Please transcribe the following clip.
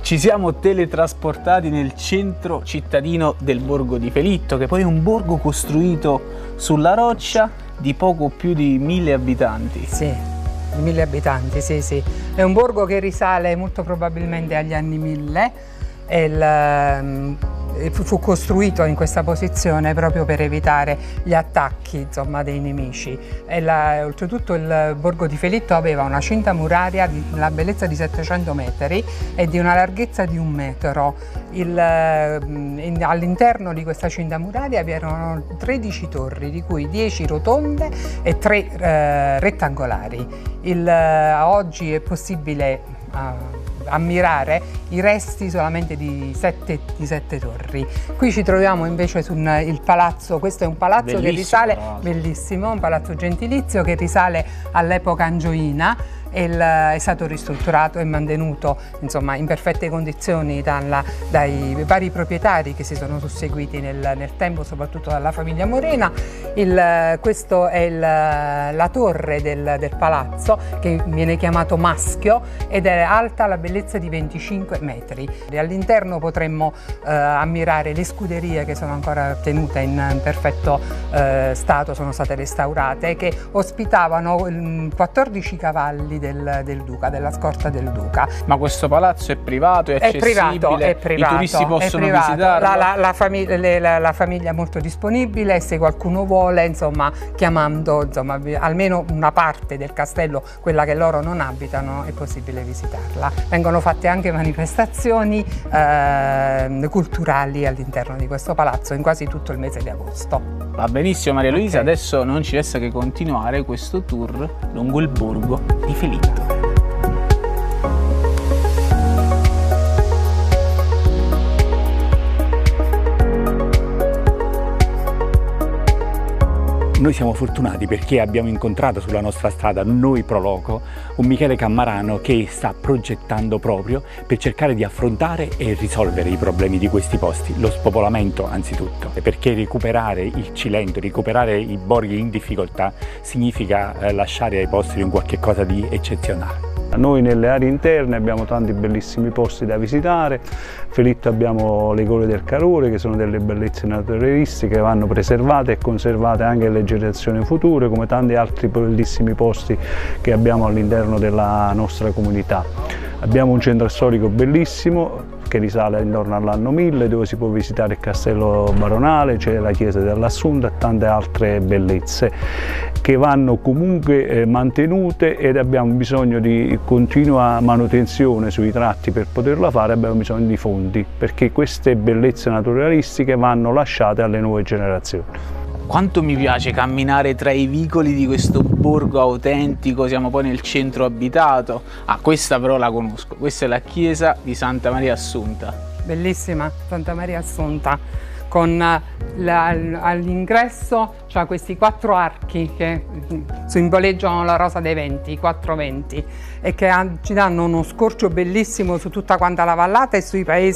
Ci siamo teletrasportati nel centro cittadino del borgo di Felitto, che poi è un borgo costruito sulla roccia di poco più di 1000 abitanti. Sì, 1000 abitanti, sì, sì. È un borgo che risale molto probabilmente agli anni 1000 e fu costruito in questa posizione proprio per evitare gli attacchi, insomma, dei nemici. Oltretutto il borgo di Felitto aveva una cinta muraria di una bellezza di 700 metri e di una larghezza di 1 metro. All'interno di questa cinta muraria vi erano 13 torri, di cui 10 rotonde e 3 rettangolari. Oggi è possibile ammirare i resti solamente di 7 torri. Qui ci troviamo invece sul palazzo. Questo è un palazzo bellissimo, che risale, bellissimo, un palazzo gentilizio che risale all'epoca angioina. È stato ristrutturato e mantenuto, insomma, in perfette condizioni dai vari proprietari che si sono susseguiti nel tempo, soprattutto dalla famiglia Morena. Questo è la torre del palazzo, che viene chiamato Maschio ed è alta la bellezza di 25 metri. All'interno potremmo ammirare le scuderie che sono ancora tenute in perfetto stato, sono state restaurate, che ospitavano 14 cavalli del Duca, della scorta del Duca. Ma questo palazzo è privato, è accessibile? È privato, i turisti possono visitarlo? La famiglia è molto disponibile e se qualcuno vuole, insomma, chiamando, insomma, almeno una parte del castello, quella che loro non abitano, è possibile visitarla. Vengono fatte anche manifestazioni culturali all'interno di questo palazzo in quasi tutto il mese di agosto. Va benissimo Maria Luisa, okay. Adesso non ci resta che continuare questo tour lungo il borgo di Felitto. Noi siamo fortunati perché abbiamo incontrato sulla nostra strada, noi pro loco, un Michele Cammarano che sta progettando proprio per cercare di affrontare e risolvere i problemi di questi posti, lo spopolamento anzitutto, perché recuperare il Cilento, recuperare i borghi in difficoltà significa lasciare ai posteri un qualche cosa di eccezionale. Noi nelle aree interne abbiamo tanti bellissimi posti da visitare. Felitto abbiamo le Gole del Carore, che sono delle bellezze naturalistiche che vanno preservate e conservate anche alle generazioni future, come tanti altri bellissimi posti che abbiamo all'interno della nostra comunità. Abbiamo un centro storico bellissimo che risale intorno all'anno 1000, dove si può visitare il castello baronale, c'è la chiesa dell'Assunta e tante altre bellezze che vanno comunque mantenute, ed abbiamo bisogno di continua manutenzione sui tratti. Per poterla fare abbiamo bisogno di fondi, perché queste bellezze naturalistiche vanno lasciate alle nuove generazioni. Quanto mi piace camminare tra i vicoli di questo borgo autentico, siamo poi nel centro abitato. Ah, questa però la conosco, questa è la chiesa di Santa Maria Assunta. Bellissima, Santa Maria Assunta, con all'ingresso c'ha questi 4 archi che simboleggiano la rosa dei venti, i 4 venti, e che ci danno uno scorcio bellissimo su tutta quanta la vallata e sui paesi